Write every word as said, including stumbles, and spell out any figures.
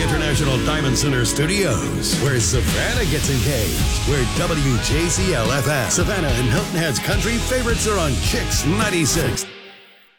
International Diamond Center Studios, where Savannah gets engaged, where W J C L F M, Savannah and Hilton Head's country favorites are on Chicks ninety-six.